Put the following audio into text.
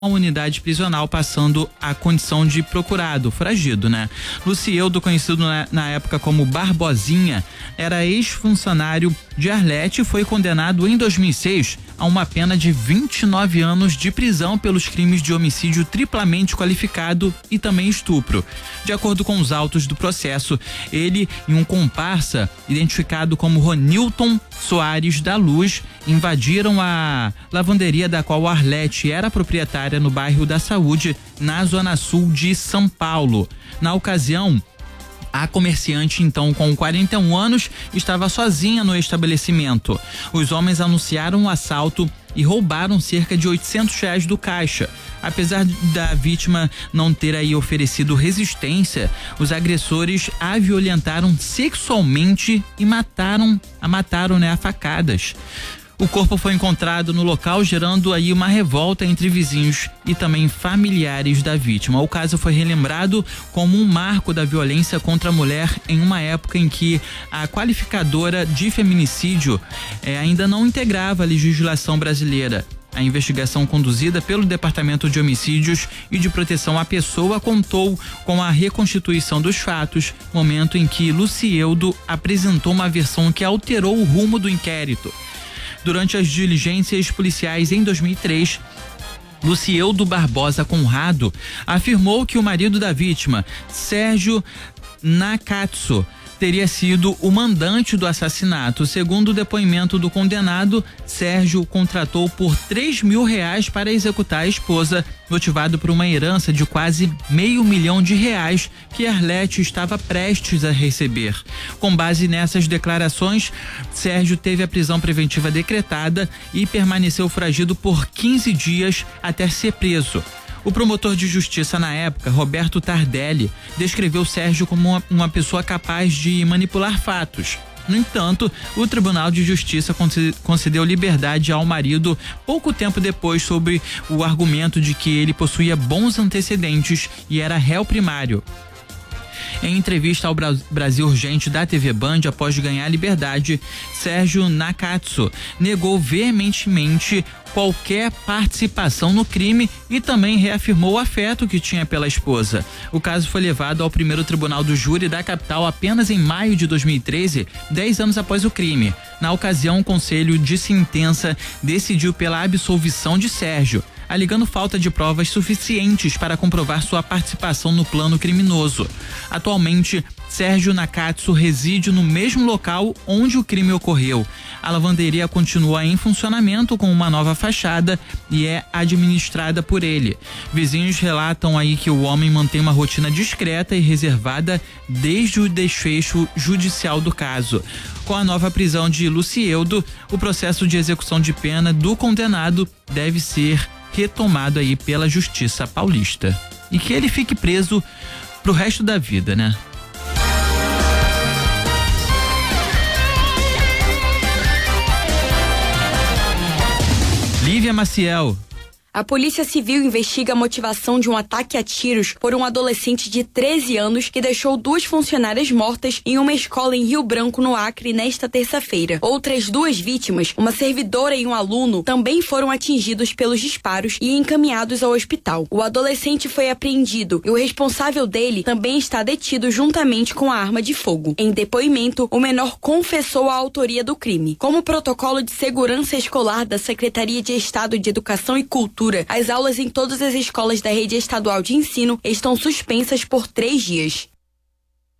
uma unidade prisional, passando a condição de procurado, foragido, né? Lucieldo, conhecido na época como Barbosinha, era ex-funcionário de Arlete e foi condenado em 2006 a uma pena de 29 anos de prisão pelos crimes de homicídio triplamente qualificado e também estupro. De acordo com os autos do processo, ele e um comparsa, identificado como Ronilton Soares da Luz, invadiram a lavanderia da qual Arlete era proprietária no bairro da Saúde, na zona sul de São Paulo. Na ocasião, a comerciante, então com 41 anos, estava sozinha no estabelecimento. Os homens anunciaram o assalto e roubaram cerca de R$800 do caixa. Apesar da vítima não ter aí oferecido resistência, os agressores a violentaram sexualmente e a mataram a facadas. O corpo foi encontrado no local, gerando aí uma revolta entre vizinhos e também familiares da vítima. O caso foi relembrado como um marco da violência contra a mulher em uma época em que a qualificadora de feminicídio ainda não integrava a legislação brasileira. A investigação conduzida pelo Departamento de Homicídios e de Proteção à Pessoa contou com a reconstituição dos fatos, momento em que Lucieldo apresentou uma versão que alterou o rumo do inquérito. Durante as diligências policiais em 2003, Lucieldo Barbosa Conrado afirmou que o marido da vítima, Sérgio Nakatsu, teria sido o mandante do assassinato. Segundo o depoimento do condenado, Sérgio contratou por R$3.000 para executar a esposa, motivado por uma herança de quase R$500 mil que Arlete estava prestes a receber. Com base nessas declarações, Sérgio teve a prisão preventiva decretada e permaneceu foragido por 15 dias até ser preso. O promotor de justiça na época, Roberto Tardelli, descreveu Sérgio como uma pessoa capaz de manipular fatos. No entanto, o Tribunal de Justiça concedeu liberdade ao marido pouco tempo depois, sob o argumento de que ele possuía bons antecedentes e era réu primário. Em entrevista ao Brasil Urgente da TV Band, após ganhar liberdade, Sérgio Nakatsu negou veementemente qualquer participação no crime e também reafirmou o afeto que tinha pela esposa. O caso foi levado ao primeiro tribunal do júri da capital apenas em maio de 2013, 10 anos após o crime. Na ocasião, o Conselho de Sentença decidiu pela absolvição de Sérgio, alegando falta de provas suficientes para comprovar sua participação no plano criminoso. Atualmente, Sérgio Nakatsu reside no mesmo local onde o crime ocorreu. A lavanderia continua em funcionamento com uma nova fachada e é administrada por ele. Vizinhos relatam aí que o homem mantém uma rotina discreta e reservada desde o desfecho judicial do caso. Com a nova prisão de Lucieldo, o processo de execução de pena do condenado deve ser retomado aí pela Justiça Paulista. E que ele fique preso pro resto da vida, né? Lívia Maciel. A Polícia Civil investiga a motivação de um ataque a tiros por um adolescente de 13 anos que deixou 2 funcionárias mortas em uma escola em Rio Branco, no Acre, nesta terça-feira. Outras 2 vítimas, uma servidora e um aluno, também foram atingidos pelos disparos e encaminhados ao hospital. O adolescente foi apreendido e o responsável dele também está detido juntamente com a arma de fogo. Em depoimento, o menor confessou a autoria do crime. Como protocolo de segurança escolar da Secretaria de Estado de Educação e Cultura, as aulas em todas as escolas da rede estadual de ensino estão suspensas por 3 dias.